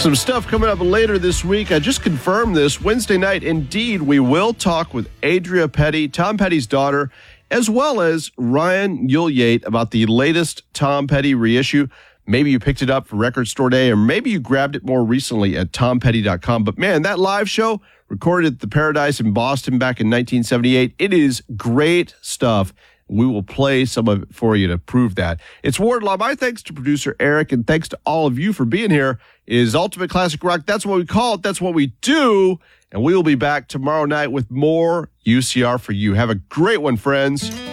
Some stuff coming up later this week. I just confirmed this. Wednesday night, indeed, we will talk with Adria Petty, Tom Petty's daughter, as well as Ryan Ulyate about the latest Tom Petty reissue. Maybe you picked it up for Record Store Day, or maybe you grabbed it more recently at tompetty.com. But man, that live show recorded at the Paradise in Boston back in 1978, it is great stuff. We will play some of it for you to prove that. It's Wardlaw. My thanks to producer Eric, and thanks to all of you for being here. It is Ultimate Classic Rock. That's what we call it. That's what we do. And we will be back tomorrow night with more UCR for you. Have a great one, friends.